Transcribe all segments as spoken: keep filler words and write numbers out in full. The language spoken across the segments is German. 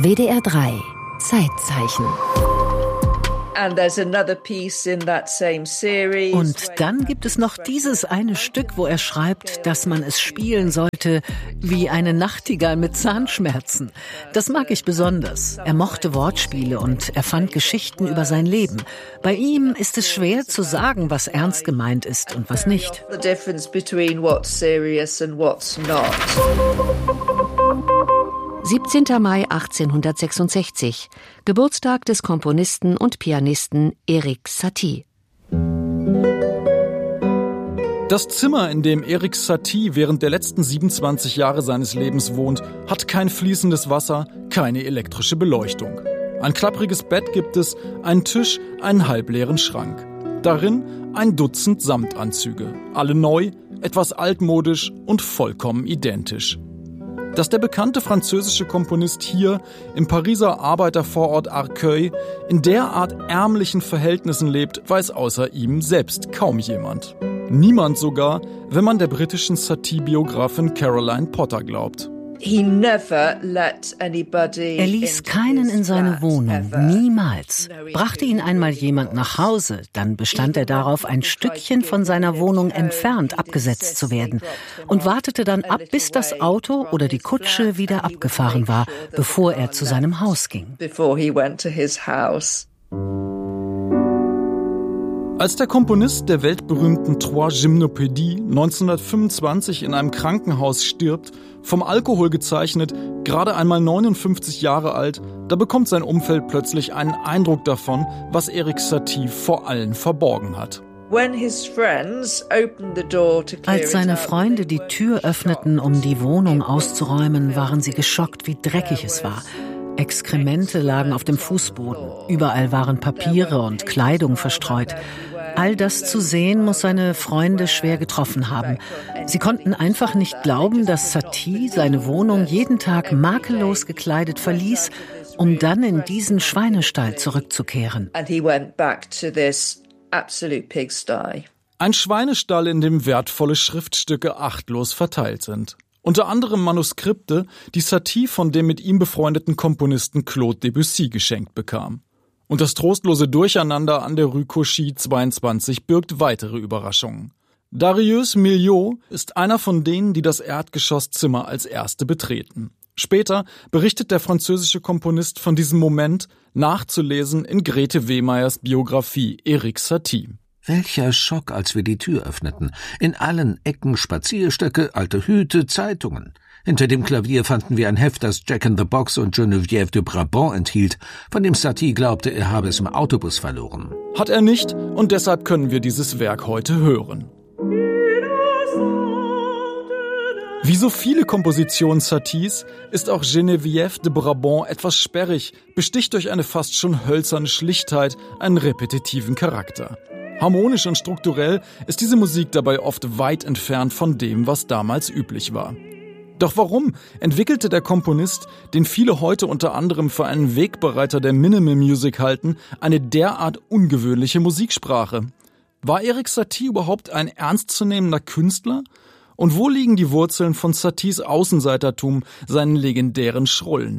W D R drei Zeitzeichen. Und dann gibt es noch dieses eine Stück, wo er schreibt, dass man es spielen sollte wie eine Nachtigall mit Zahnschmerzen. Das mag ich besonders. Er mochte Wortspiele und erfand Geschichten über sein Leben. Bei ihm ist es schwer zu sagen, was ernst gemeint ist und was nicht. siebzehnter Mai achtzehnhundertsechsundsechzig, Geburtstag des Komponisten und Pianisten Erik Satie. Das Zimmer, in dem Erik Satie während der letzten siebenundzwanzig Jahre seines Lebens wohnt, hat kein fließendes Wasser, keine elektrische Beleuchtung. Ein klappriges Bett gibt es, einen Tisch, einen halbleeren Schrank. Darin ein Dutzend Samtanzüge, alle neu, etwas altmodisch und vollkommen identisch. Dass der bekannte französische Komponist hier im Pariser Arbeitervorort Arcueil in derart ärmlichen Verhältnissen lebt, weiß außer ihm selbst kaum jemand. Niemand sogar, wenn man der britischen Satie-Biografin Caroline Potter glaubt. Er ließ keinen in seine Wohnung, niemals. Brachte ihn einmal jemand nach Hause, dann bestand er darauf, ein Stückchen von seiner Wohnung entfernt abgesetzt zu werden und wartete dann ab, bis das Auto oder die Kutsche wieder abgefahren war, bevor er zu seinem Haus ging. Als der Komponist der weltberühmten Trois Gymnopédies neunzehnhundertfünfundzwanzig in einem Krankenhaus stirbt, vom Alkohol gezeichnet, gerade einmal neunundfünfzig Jahre alt, da bekommt sein Umfeld plötzlich einen Eindruck davon, was Erik Satie vor allen verborgen hat. Als seine Freunde die Tür öffneten, um die Wohnung auszuräumen, waren sie geschockt, wie dreckig es war. Exkremente lagen auf dem Fußboden. Überall waren Papiere und Kleidung verstreut. All das zu sehen, muss seine Freunde schwer getroffen haben. Sie konnten einfach nicht glauben, dass Satie seine Wohnung jeden Tag makellos gekleidet verließ, um dann in diesen Schweinestall zurückzukehren. Ein Schweinestall, in dem wertvolle Schriftstücke achtlos verteilt sind. Unter anderem Manuskripte, die Satie von dem mit ihm befreundeten Komponisten Claude Debussy geschenkt bekam. Und das trostlose Durcheinander an der Rue Cauchy zweiundzwanzig birgt weitere Überraschungen. Darius Milhaud ist einer von denen, die das Erdgeschosszimmer als Erste betreten. Später berichtet der französische Komponist von diesem Moment, nachzulesen in Grete Wehmeyers Biografie Erik Satie. Welcher Schock, als wir die Tür öffneten. In allen Ecken Spazierstöcke, alte Hüte, Zeitungen. Hinter dem Klavier fanden wir ein Heft, das Jack in the Box und Geneviève de Brabant enthielt, von dem Satie glaubte, er habe es im Autobus verloren. Hat er nicht, und deshalb können wir dieses Werk heute hören. Wie so viele Kompositionen Saties ist auch Geneviève de Brabant etwas sperrig, besticht durch eine fast schon hölzerne Schlichtheit, einen repetitiven Charakter. Harmonisch und strukturell ist diese Musik dabei oft weit entfernt von dem, was damals üblich war. Doch warum entwickelte der Komponist, den viele heute unter anderem für einen Wegbereiter der Minimal Music halten, eine derart ungewöhnliche Musiksprache? War Erik Satie überhaupt ein ernstzunehmender Künstler? Und wo liegen die Wurzeln von Saties Außenseitertum, seinen legendären Schrullen?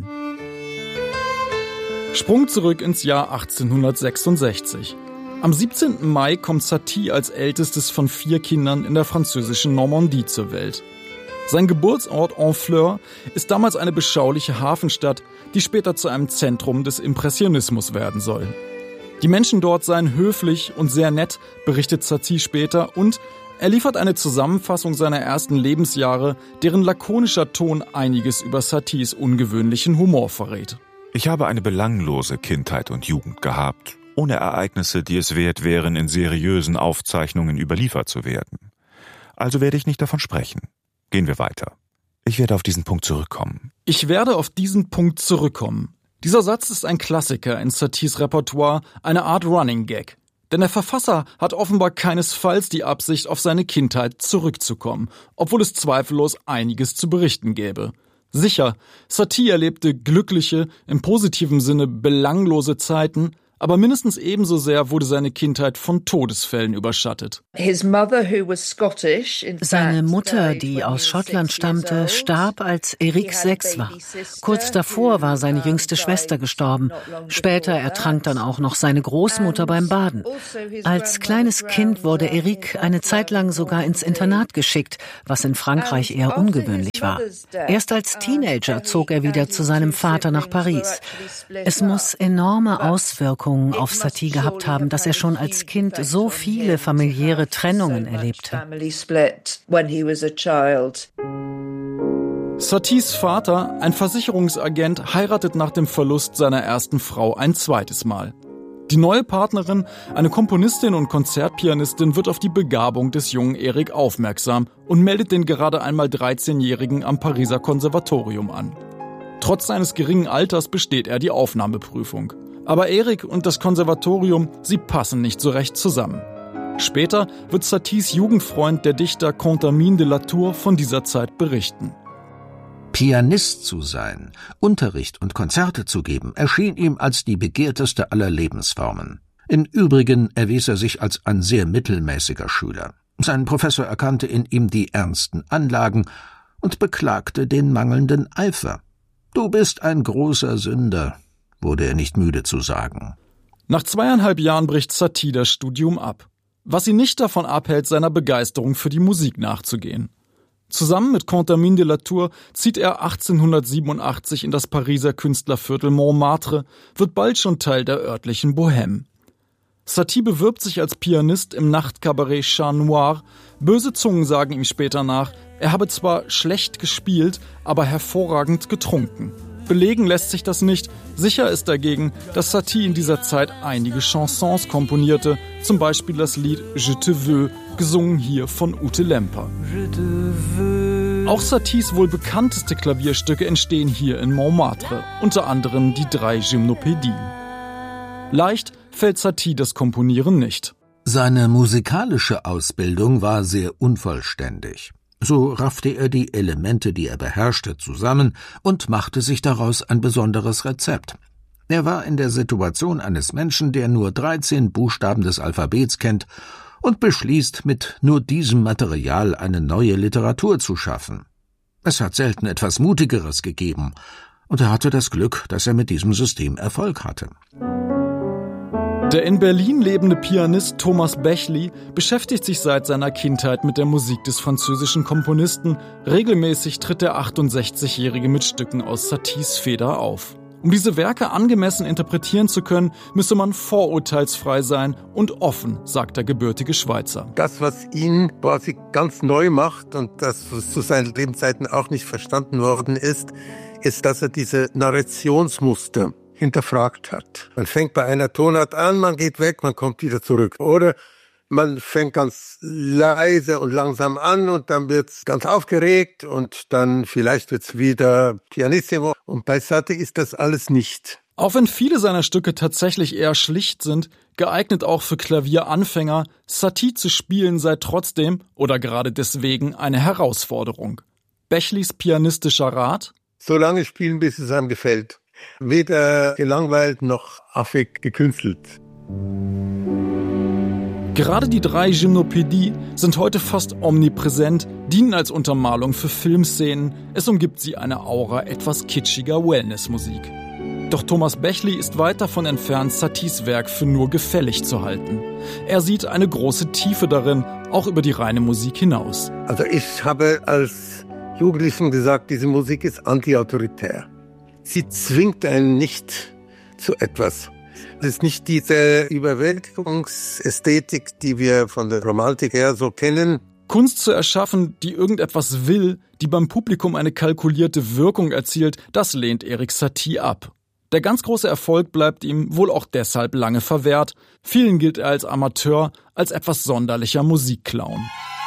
Sprung zurück ins Jahr achtzehnhundertsechsundsechzig. Am siebzehnten Mai kommt Satie als ältestes von vier Kindern in der französischen Normandie zur Welt. Sein Geburtsort Honfleur ist damals eine beschauliche Hafenstadt, die später zu einem Zentrum des Impressionismus werden soll. Die Menschen dort seien höflich und sehr nett, berichtet Satie später, und er liefert eine Zusammenfassung seiner ersten Lebensjahre, deren lakonischer Ton einiges über Saties ungewöhnlichen Humor verrät. Ich habe eine belanglose Kindheit und Jugend gehabt, ohne Ereignisse, die es wert wären, in seriösen Aufzeichnungen überliefert zu werden. Also werde ich nicht davon sprechen. Gehen wir weiter. Ich werde auf diesen Punkt zurückkommen. Ich werde auf diesen Punkt zurückkommen. Dieser Satz ist ein Klassiker in Saties Repertoire, eine Art Running Gag. Denn der Verfasser hat offenbar keinesfalls die Absicht, auf seine Kindheit zurückzukommen, obwohl es zweifellos einiges zu berichten gäbe. Sicher, Satie erlebte glückliche, im positiven Sinne belanglose Zeiten, Aber mindestens ebenso sehr wurde seine Kindheit von Todesfällen überschattet. Seine Mutter, die aus Schottland stammte, starb, als Eric sechs war. Kurz davor war seine jüngste Schwester gestorben. Später ertrank dann auch noch seine Großmutter beim Baden. Als kleines Kind wurde Eric eine Zeit lang sogar ins Internat geschickt, was in Frankreich eher ungewöhnlich war. Erst als Teenager zog er wieder zu seinem Vater nach Paris. Es muss enorme Auswirkungen auf Satie gehabt haben, dass er schon als Kind so viele familiäre Trennungen erlebte. Saties Vater, ein Versicherungsagent, heiratet nach dem Verlust seiner ersten Frau ein zweites Mal. Die neue Partnerin, eine Komponistin und Konzertpianistin, wird auf die Begabung des jungen Eric aufmerksam und meldet den gerade einmal dreizehnjährigen am Pariser Konservatorium an. Trotz seines geringen Alters besteht er die Aufnahmeprüfung. Aber Eric und das Konservatorium, sie passen nicht so recht zusammen. Später wird Saties Jugendfreund, der Dichter Contamine de la Tour, von dieser Zeit berichten. Pianist zu sein, Unterricht und Konzerte zu geben, erschien ihm als die begehrteste aller Lebensformen. Im Übrigen erwies er sich als ein sehr mittelmäßiger Schüler. Sein Professor erkannte in ihm die ernsten Anlagen und beklagte den mangelnden Eifer. »Du bist ein großer Sünder«, wurde er nicht müde zu sagen. Nach zweieinhalb Jahren bricht Satie das Studium ab, was ihn nicht davon abhält, seiner Begeisterung für die Musik nachzugehen. Zusammen mit Contamine de la Tour zieht er achtzehnhundertsiebenundachtzig in das Pariser Künstlerviertel Montmartre, wird bald schon Teil der örtlichen Bohème. Satie bewirbt sich als Pianist im Nachtkabarett Chat Noir. Böse Zungen sagen ihm später nach, er habe zwar schlecht gespielt, aber hervorragend getrunken. Belegen lässt sich das nicht. Sicher ist dagegen, dass Satie in dieser Zeit einige Chansons komponierte, zum Beispiel das Lied Je te veux, gesungen hier von Ute Lemper. Auch Saties wohl bekannteste Klavierstücke entstehen hier in Montmartre, unter anderem die drei Gymnopédien. Leicht fällt Satie das Komponieren nicht. Seine musikalische Ausbildung war sehr unvollständig. So raffte er die Elemente, die er beherrschte, zusammen und machte sich daraus ein besonderes Rezept. Er war in der Situation eines Menschen, der nur dreizehn Buchstaben des Alphabets kennt und beschließt, mit nur diesem Material eine neue Literatur zu schaffen. Es hat selten etwas Mutigeres gegeben, und er hatte das Glück, dass er mit diesem System Erfolg hatte. Der in Berlin lebende Pianist Thomas Bechly beschäftigt sich seit seiner Kindheit mit der Musik des französischen Komponisten. Regelmäßig tritt der achtundsechzigjährige mit Stücken aus Saties Feder auf. Um diese Werke angemessen interpretieren zu können, müsse man vorurteilsfrei sein und offen, sagt der gebürtige Schweizer. Das, was ihn quasi ganz neu macht und das, was zu seinen Lebenszeiten auch nicht verstanden worden ist, ist, dass er diese Narrationsmuster hinterfragt hat. Man fängt bei einer Tonart an, man geht weg, man kommt wieder zurück. Oder man fängt ganz leise und langsam an und dann wird's ganz aufgeregt und dann vielleicht wird's wieder pianissimo. Und bei Satie ist das alles nicht. Auch wenn viele seiner Stücke tatsächlich eher schlicht sind, geeignet auch für Klavieranfänger, Satie zu spielen sei trotzdem oder gerade deswegen eine Herausforderung. Bechlys pianistischer Rat? So lange spielen, bis es einem gefällt. Weder gelangweilt noch affig gekünstelt. Gerade die drei Gymnopédies sind heute fast omnipräsent, dienen als Untermalung für Filmszenen. Es umgibt sie eine Aura etwas kitschiger Wellnessmusik. Doch Thomas Bechly ist weit davon entfernt, Saties Werk für nur gefällig zu halten. Er sieht eine große Tiefe darin, auch über die reine Musik hinaus. Also ich habe als Jugendlichen gesagt, diese Musik ist anti-autoritär. Sie zwingt einen nicht zu etwas. Es ist nicht diese Überwältigungsästhetik, die wir von der Romantik her so kennen. Kunst zu erschaffen, die irgendetwas will, die beim Publikum eine kalkulierte Wirkung erzielt, das lehnt Erik Satie ab. Der ganz große Erfolg bleibt ihm wohl auch deshalb lange verwehrt. Vielen gilt er als Amateur, als etwas sonderlicher Musikclown.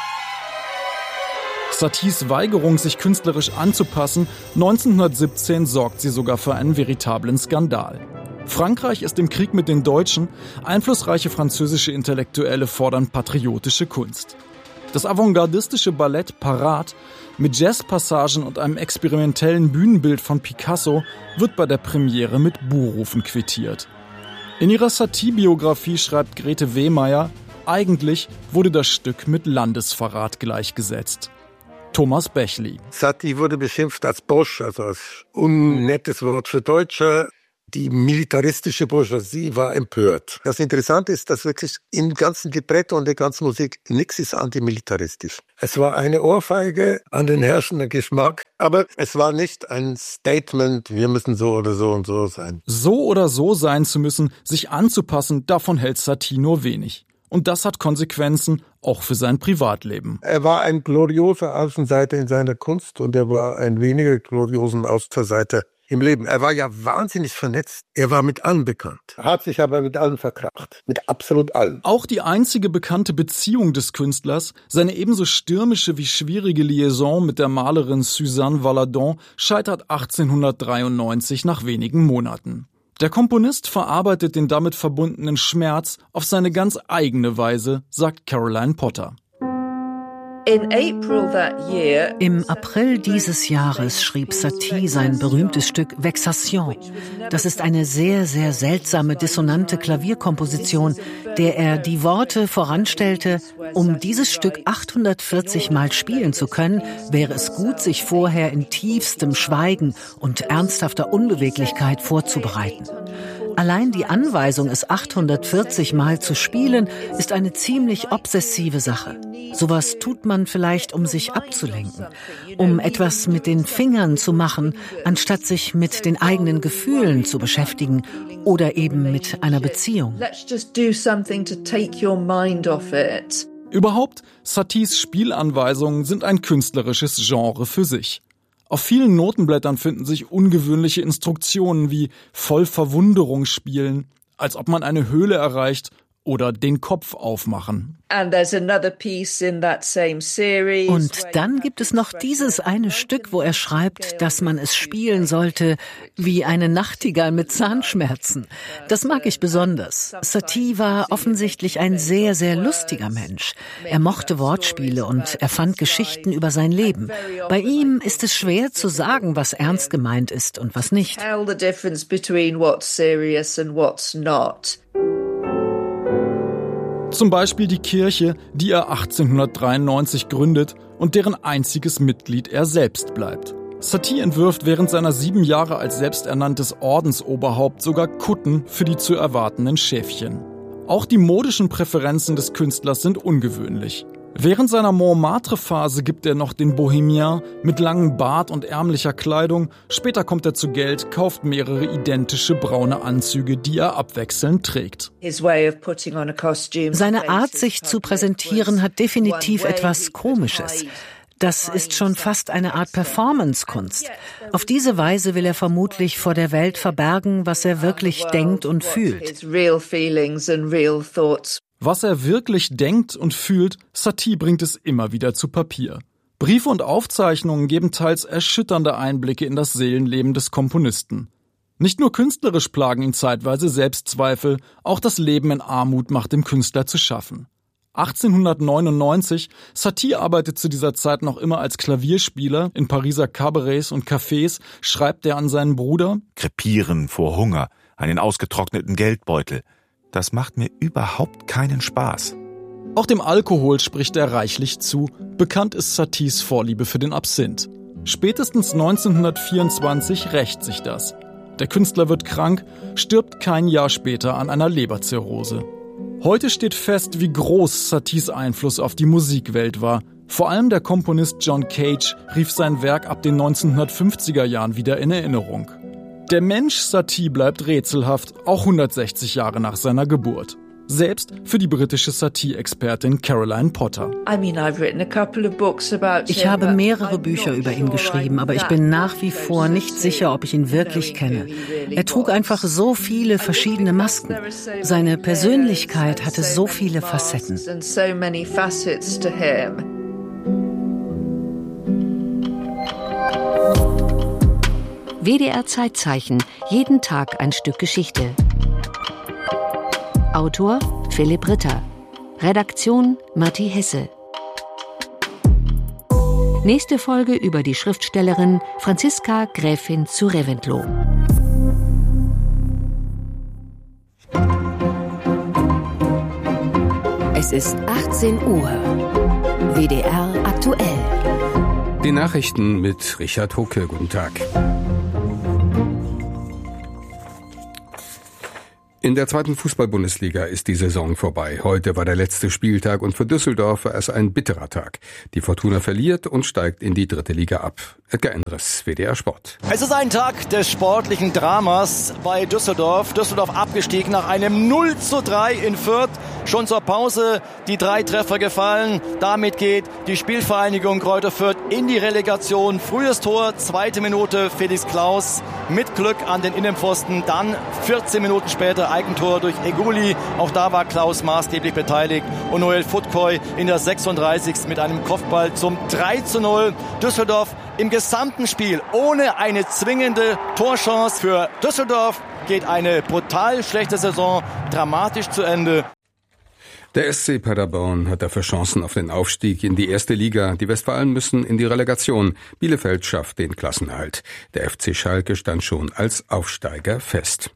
Saties Weigerung, sich künstlerisch anzupassen, neunzehnhundertsiebzehn sorgt sie sogar für einen veritablen Skandal. Frankreich ist im Krieg mit den Deutschen, einflussreiche französische Intellektuelle fordern patriotische Kunst. Das avantgardistische Ballett Parade mit Jazzpassagen und einem experimentellen Bühnenbild von Picasso wird bei der Premiere mit Buhrufen quittiert. In ihrer Satie-Biografie schreibt Grete Wehmeyer, eigentlich wurde das Stück mit Landesverrat gleichgesetzt. Thomas Bächli. Satie wurde beschimpft als Bosch, also als unnettes Wort für Deutscher. Die militaristische Bourgeoisie war empört. Das Interessante ist, dass wirklich im ganzen Libretto und der ganzen Musik nichts ist antimilitaristisch. Es war eine Ohrfeige an den herrschenden Geschmack, aber es war nicht ein Statement, wir müssen so oder so und so sein. So oder so sein zu müssen, sich anzupassen, davon hält Satie nur wenig. Und das hat Konsequenzen auch für sein Privatleben. Er war ein glorioser Außenseiter in seiner Kunst und er war ein weniger gloriosen Außenseiter im Leben. Er war ja wahnsinnig vernetzt. Er war mit allen bekannt. Hat sich aber mit allen verkracht. Mit absolut allen. Auch die einzige bekannte Beziehung des Künstlers, seine ebenso stürmische wie schwierige Liaison mit der Malerin Suzanne Valadon, scheitert achtzehnhundertdreiundneunzig nach wenigen Monaten. Der Komponist verarbeitet den damit verbundenen Schmerz auf seine ganz eigene Weise, sagt Caroline Potter. Im April dieses Jahres schrieb Satie sein berühmtes Stück Vexation. Das ist eine sehr, sehr seltsame, dissonante Klavierkomposition, der er die Worte voranstellte, um dieses Stück achthundertvierzig Mal spielen zu können, wäre es gut, sich vorher in tiefstem Schweigen und ernsthafter Unbeweglichkeit vorzubereiten. Allein die Anweisung, es achthundertvierzig Mal zu spielen, ist eine ziemlich obsessive Sache. Sowas tut man vielleicht, um sich abzulenken, um etwas mit den Fingern zu machen, anstatt sich mit den eigenen Gefühlen zu beschäftigen oder eben mit einer Beziehung. Überhaupt, Saties Spielanweisungen sind ein künstlerisches Genre für sich. Auf vielen Notenblättern finden sich ungewöhnliche Instruktionen wie voll Verwunderung spielen, als ob man eine Höhle erreicht, oder den Kopf aufmachen. Und dann gibt es noch dieses eine Stück, wo er schreibt, dass man es spielen sollte wie eine Nachtigall mit Zahnschmerzen. Das mag ich besonders. Satie war offensichtlich ein sehr, sehr lustiger Mensch. Er mochte Wortspiele und erfand Geschichten über sein Leben. Bei ihm ist es schwer zu sagen, was ernst gemeint ist und was nicht. Zum Beispiel die Kirche, die er achtzehnhundertdreiundneunzig gründet und deren einziges Mitglied er selbst bleibt. Satie entwirft während seiner sieben Jahre als selbsternanntes Ordensoberhaupt sogar Kutten für die zu erwartenden Schäfchen. Auch die modischen Präferenzen des Künstlers sind ungewöhnlich. Während seiner Montmartre-Phase gibt er noch den Bohemien mit langem Bart und ärmlicher Kleidung. Später kommt er zu Geld, kauft mehrere identische braune Anzüge, die er abwechselnd trägt. Seine Art, sich zu präsentieren, hat definitiv etwas Komisches. Das ist schon fast eine Art Performance-Kunst. Auf diese Weise will er vermutlich vor der Welt verbergen, was er wirklich denkt und fühlt. Was er wirklich denkt und fühlt, Satie bringt es immer wieder zu Papier. Briefe und Aufzeichnungen geben teils erschütternde Einblicke in das Seelenleben des Komponisten. Nicht nur künstlerisch plagen ihn zeitweise Selbstzweifel, auch das Leben in Armut macht dem Künstler zu schaffen. achtzehnhundertneunundneunzig, Satie arbeitet zu dieser Zeit noch immer als Klavierspieler in Pariser Cabarets und Cafés, schreibt er an seinen Bruder: Krepieren vor Hunger, einen ausgetrockneten Geldbeutel. Das macht mir überhaupt keinen Spaß. Auch dem Alkohol spricht er reichlich zu. Bekannt ist Saties Vorliebe für den Absinth. Spätestens neunzehnhundertvierundzwanzig rächt sich das. Der Künstler wird krank, stirbt kein Jahr später an einer Leberzirrhose. Heute steht fest, wie groß Saties Einfluss auf die Musikwelt war. Vor allem der Komponist John Cage rief sein Werk ab den neunzehnhundertfünfziger Jahren wieder in Erinnerung. Der Mensch Satie bleibt rätselhaft, auch hundertsechzig Jahre nach seiner Geburt. Selbst für die britische Satie-Expertin Caroline Potter. Ich habe mehrere Bücher über ihn geschrieben, aber ich bin nach wie vor nicht sicher, ob ich ihn wirklich kenne. Er trug einfach so viele verschiedene Masken. Seine Persönlichkeit hatte so viele Facetten. W D R Zeitzeichen. Jeden Tag ein Stück Geschichte. Autor Philipp Ritter. Redaktion Matti Hesse. Nächste Folge über die Schriftstellerin Franziska Gräfin zu Reventlow. Es ist achtzehn Uhr. W D R aktuell. Die Nachrichten mit Richard Hucke. Guten Tag. In der zweiten Fußball-Bundesliga ist die Saison vorbei. Heute war der letzte Spieltag und für Düsseldorf war es ein bitterer Tag. Die Fortuna verliert und steigt in die dritte Liga ab. Edgar Endres, W D R Sport. Es ist ein Tag des sportlichen Dramas bei Düsseldorf. Düsseldorf abgestiegen nach einem null zu drei in Fürth. Schon zur Pause die drei Treffer gefallen. Damit geht die Spielvereinigung Greuther Fürth in die Relegation. Frühes Tor, zweite Minute Felix Klaus mit Glück an den Innenpfosten. Dann vierzehn Minuten später Eigentor durch Eguli. Auch da war Klaus maßgeblich beteiligt. Und Noel Futkoy in der sechsunddreißigsten mit einem Kopfball zum drei zu null. Düsseldorf im gesamten Spiel ohne eine zwingende Torchance. Für Düsseldorf geht eine brutal schlechte Saison dramatisch zu Ende. Der S C Paderborn hat dafür Chancen auf den Aufstieg in die erste Liga. Die Westfalen müssen in die Relegation. Bielefeld schafft den Klassenerhalt. Der F C Schalke stand schon als Aufsteiger fest.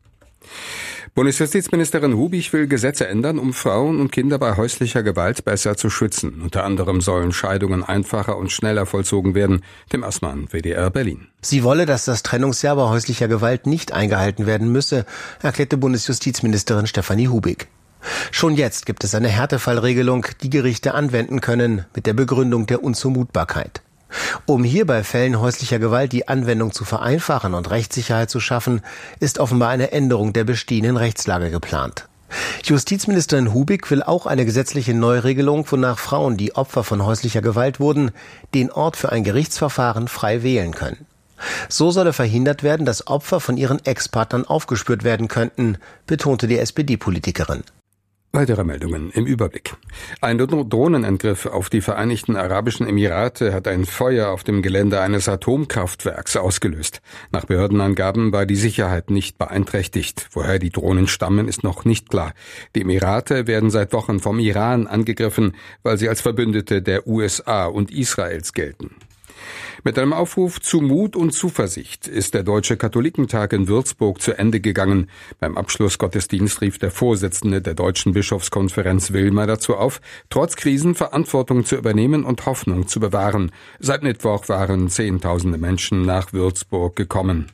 Bundesjustizministerin Hubig will Gesetze ändern, um Frauen und Kinder bei häuslicher Gewalt besser zu schützen. Unter anderem sollen Scheidungen einfacher und schneller vollzogen werden. Tim Assmann, W D R Berlin. Sie wolle, dass das Trennungsjahr bei häuslicher Gewalt nicht eingehalten werden müsse, erklärte Bundesjustizministerin Stefanie Hubig. Schon jetzt gibt es eine Härtefallregelung, die Gerichte anwenden können, mit der Begründung der Unzumutbarkeit. Um hier bei Fällen häuslicher Gewalt die Anwendung zu vereinfachen und Rechtssicherheit zu schaffen, ist offenbar eine Änderung der bestehenden Rechtslage geplant. Justizministerin Hubig will auch eine gesetzliche Neuregelung, wonach Frauen, die Opfer von häuslicher Gewalt wurden, den Ort für ein Gerichtsverfahren frei wählen können. So solle verhindert werden, dass Opfer von ihren Ex-Partnern aufgespürt werden könnten, betonte die S P D-Politikerin. Weitere Meldungen im Überblick. Ein Drohnenangriff auf die Vereinigten Arabischen Emirate hat ein Feuer auf dem Gelände eines Atomkraftwerks ausgelöst. Nach Behördenangaben war die Sicherheit nicht beeinträchtigt. Woher die Drohnen stammen, ist noch nicht klar. Die Emirate werden seit Wochen vom Iran angegriffen, weil sie als Verbündete der U S A und Israels gelten. Mit einem Aufruf zu Mut und Zuversicht ist der Deutsche Katholikentag in Würzburg zu Ende gegangen. Beim Abschlussgottesdienst rief der Vorsitzende der Deutschen Bischofskonferenz Wilmer dazu auf, trotz Krisen Verantwortung zu übernehmen und Hoffnung zu bewahren. Seit Mittwoch waren Zehntausende Menschen nach Würzburg gekommen.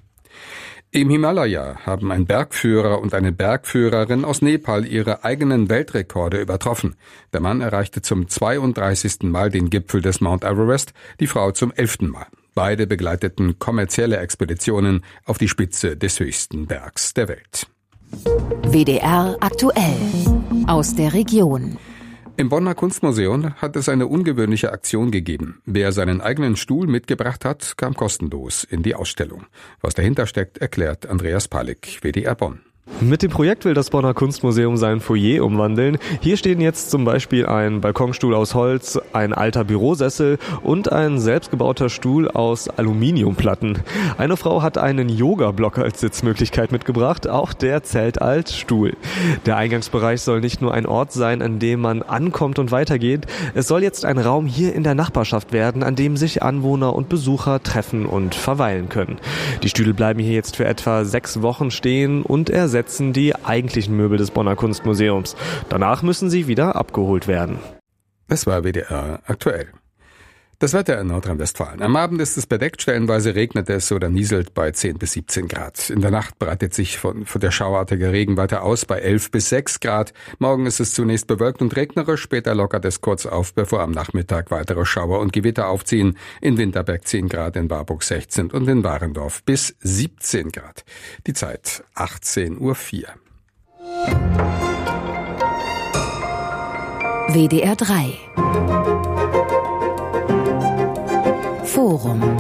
Im Himalaya haben ein Bergführer und eine Bergführerin aus Nepal ihre eigenen Weltrekorde übertroffen. Der Mann erreichte zum zweiunddreißigsten Mal den Gipfel des Mount Everest, die Frau zum elften Mal. Beide begleiteten kommerzielle Expeditionen auf die Spitze des höchsten Bergs der Welt. W D R aktuell aus der Region. Im Bonner Kunstmuseum hat es eine ungewöhnliche Aktion gegeben. Wer seinen eigenen Stuhl mitgebracht hat, kam kostenlos in die Ausstellung. Was dahinter steckt, erklärt Andreas Palik, W D R Bonn. Mit dem Projekt will das Bonner Kunstmuseum sein Foyer umwandeln. Hier stehen jetzt zum Beispiel ein Balkonstuhl aus Holz, ein alter Bürosessel und ein selbstgebauter Stuhl aus Aluminiumplatten. Eine Frau hat einen Yoga-Block als Sitzmöglichkeit mitgebracht, auch der zählt als Stuhl. Der Eingangsbereich soll nicht nur ein Ort sein, an dem man ankommt und weitergeht. Es soll jetzt ein Raum hier in der Nachbarschaft werden, an dem sich Anwohner und Besucher treffen und verweilen können. Die Stühle bleiben hier jetzt für etwa sechs Wochen stehen und ersetzen die eigentlichen Möbel des Bonner Kunstmuseums. Danach müssen sie wieder abgeholt werden. Das war W D R aktuell. Das Wetter in Nordrhein-Westfalen. Am Abend ist es bedeckt, stellenweise regnet es oder nieselt bei zehn bis siebzehn Grad. In der Nacht breitet sich von, von der schauartige Regen weiter aus bei elf bis sechs Grad. Morgen ist es zunächst bewölkt und regnerisch, später lockert es kurz auf, bevor am Nachmittag weitere Schauer und Gewitter aufziehen. In Winterberg zehn Grad, in Warburg sechzehn und in Warendorf bis siebzehn Grad. Die Zeit achtzehn Uhr vier. W D R drei Forum.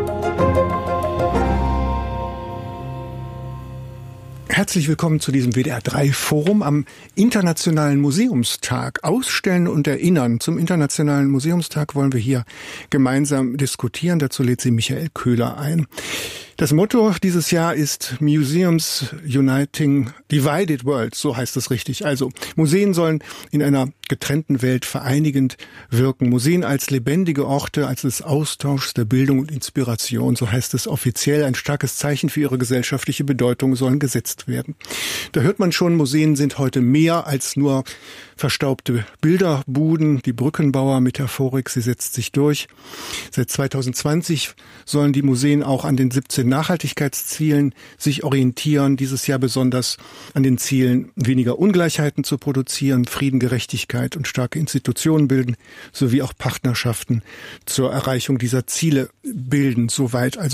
Herzlich willkommen zu diesem W D R drei Forum am Internationalen Museumstag. Ausstellen und erinnern. Zum Internationalen Museumstag wollen wir hier gemeinsam diskutieren. Dazu lädt sie Michael Köhler ein. Das Motto dieses Jahr ist Museums Uniting Divided Worlds, so heißt es richtig. Also Museen sollen in einer getrennten Welt vereinigend wirken. Museen als lebendige Orte, als des Austauschs, der Bildung und Inspiration, so heißt es offiziell. Ein starkes Zeichen für ihre gesellschaftliche Bedeutung sollen gesetzt werden. Da hört man schon, Museen sind heute mehr als nur verstaubte Bilderbuden. Die Brückenbauer-Metaphorik, sie setzt sich durch. Seit zweitausendzwanzig sollen die Museen auch an den siebzehn Nachhaltigkeitszielen sich orientieren. Dieses Jahr besonders an den Zielen, weniger Ungleichheiten zu produzieren, Frieden, Gerechtigkeit und starke Institutionen bilden, sowie auch Partnerschaften zur Erreichung dieser Ziele bilden. Soweit also